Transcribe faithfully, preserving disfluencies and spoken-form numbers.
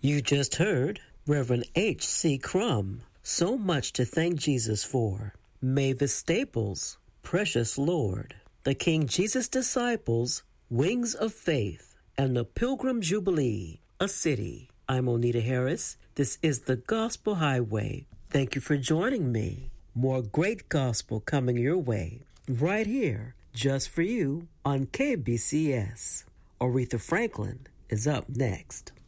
You just heard Reverend H C. Crum, So Much to Thank Jesus For. Mavis Staples, Precious Lord. The King Jesus Disciples, Wings of Faith. And the Pilgrim Jubilee, A City. I'm Onita Harris. This is the Gospel Highway. Thank you for joining me. More great gospel coming your way, right here, just for you, on K B C S. Aretha Franklin is up next.